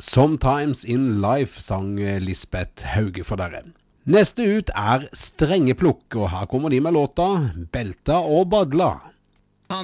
Sometimes in Life sang Lisbeth Hauge for dere. Neste ut Strengeplukk, og her kommer de med låta Belta og Badla.